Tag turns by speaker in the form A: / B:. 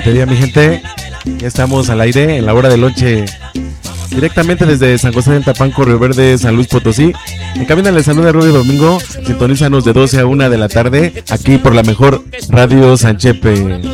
A: Excelente día, mi gente. Ya estamos al aire en la hora del lonche, directamente desde San José del Tapanco, Río Verde, San Luis Potosí. En cabina les saluda Rudy Domingo. Sintonízanos de 12 a 1 de la tarde aquí por la mejor Radio Sanchepe.